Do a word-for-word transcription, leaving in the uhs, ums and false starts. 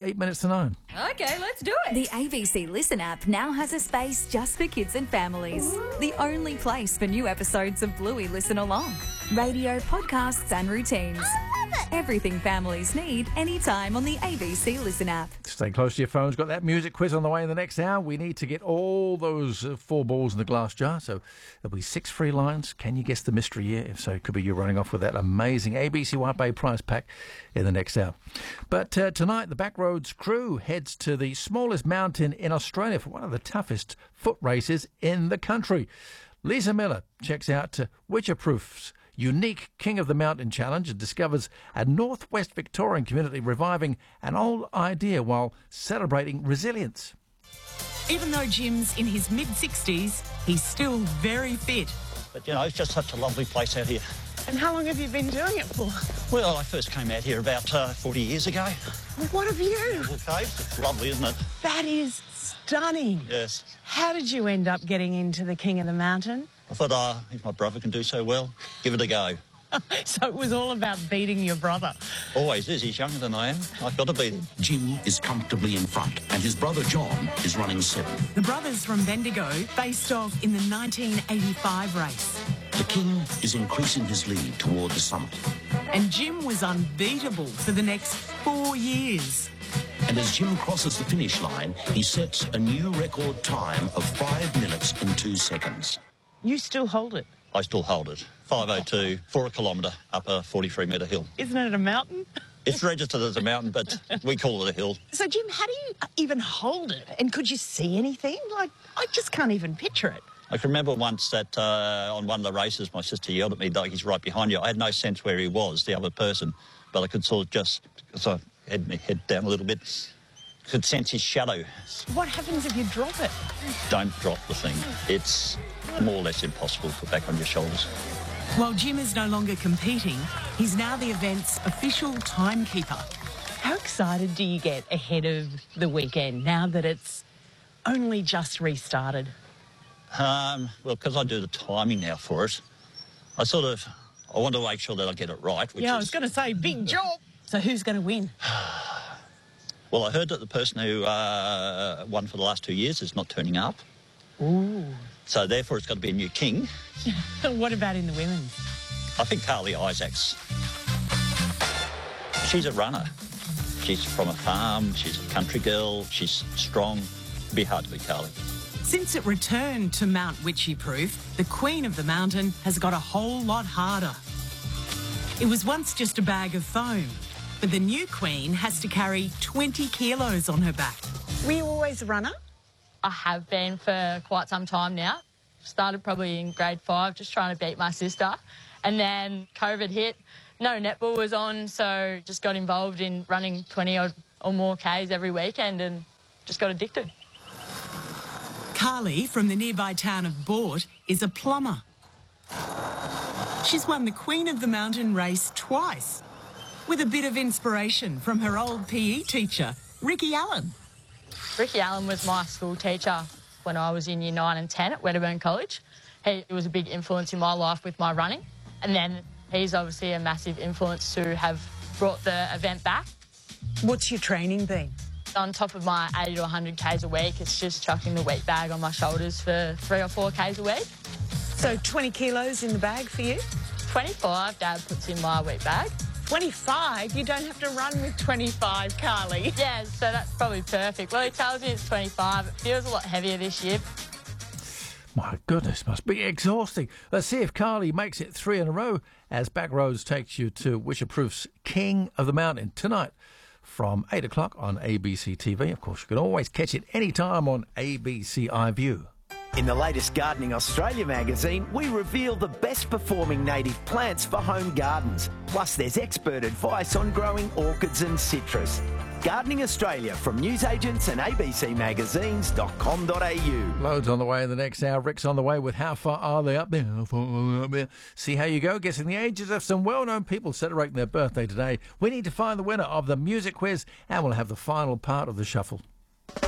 eight minutes to nine. Okay, let's do it. The A B C Listen app now has a space just for kids and families. The only place for new episodes of Bluey Listen Along. Radio, podcasts and routines. I love it. Everything families need anytime on the A B C Listen app. Stay close to your phones. Got that music quiz on the way in the next hour. We need to get all those uh, four balls in the glass jar. So there'll be six free lines. Can you guess the mystery year? If so, it could be you running off with that amazing A B C White Bay prize pack in the next hour. But uh, tonight, the Backroads crew heads to the smallest mountain in Australia for one of the toughest foot races in the country. Lisa Miller checks out uh, Witcherproof's unique King of the Mountain challenge and discovers a northwest Victorian community reviving an old idea while celebrating resilience. Even though Jim's in his mid-sixties, he's still very fit. But, you know, it's just such a lovely place out here. And how long have you been doing it for? Well, I first came out here about uh, forty years ago. What have you? Okay, it's lovely, isn't it? That is stunning. Yes. How did you end up getting into the King of the Mountain? I thought, uh, if my brother can do so well, give it a go. So it was all about beating your brother. Always is. He's younger than I am. I've got to beat him. Jim is comfortably in front, and his brother John is running seventh. The brothers from Bendigo faced off in the nineteen eighty-five race. The King is increasing his lead toward the summit. And Jim was unbeatable for the next four years. And as Jim crosses the finish line, he sets a new record time of five minutes and two seconds. You still hold it. I still hold it. five oh two for a kilometre up a forty-three metre hill. Isn't it a mountain? It's registered as a mountain, but we call it a hill. So, Jim, how do you even hold it? And could you see anything? Like, I just can't even picture it. I can remember once that uh, on one of the races, my sister yelled at me, "Doug, he's right behind you." I had no sense where he was, the other person, but I could sort of just, because I had my head down a little bit, could sense his shadow. What happens if you drop it? Don't drop the thing. It's more or less impossible to put back on your shoulders. While Jim is no longer competing, he's now the event's official timekeeper. How excited do you get ahead of the weekend now that it's only just restarted? Um, well, because I do the timing now for it, I sort of, I want to make sure that I get it right. Which yeah, I is, was going to say, big job. So who's going to win? Well, I heard that the person who uh, won for the last two years is not turning up. Ooh. So therefore it's got to be a new king. What about in the women's? I think Carly Isaacs. She's a runner. She's from a farm, she's a country girl, she's strong. It'd be hard to beat Carly. Since it returned to Mount Witchyproof, the Queen of the Mountain has got a whole lot harder. It was once just a bag of foam, but the new Queen has to carry twenty kilos on her back. Were you always a runner? I have been for quite some time now. Started probably in grade five, just trying to beat my sister. And then COVID hit. No netball was on, so just got involved in running twenty or, or more Ks every weekend and just got addicted. Carly, from the nearby town of Boort, is a plumber. She's won the Queen of the Mountain race twice, with a bit of inspiration from her old P E teacher, Ricky Allen. Ricky Allen was my school teacher when I was in year nine and ten at Wedderburn College. He was a big influence in my life with my running. And then he's obviously a massive influence to have brought the event back. What's your training been? On top of my eighty to one hundred Ks a week, it's just chucking the weight bag on my shoulders for three or four Ks a week. So twenty kilos in the bag for you? twenty-five Dad puts in my weight bag. twenty-five? You don't have to run with twenty-five, Carly. Yeah, so that's probably perfect. Well, he tells me it's twenty-five. It feels a lot heavier this year. My goodness, must be exhausting. Let's see if Carly makes it three in a row as Backroads takes you to Witcherproof's King of the Mountain tonight from eight o'clock on A B C T V. Of course, you can always catch it anytime on A B C iView. In the latest Gardening Australia magazine, we reveal the best performing native plants for home gardens. Plus, there's expert advice on growing orchids and citrus. Gardening Australia from newsagents and a b c magazines dot com dot a u. Loads on the way in the next hour. Rick's on the way with How Far Are They Up There? How far are they up there? See how you go. Guessing the ages of some well-known people celebrating their birthday today. We need to find the winner of the music quiz, and we'll have the final part of the shuffle.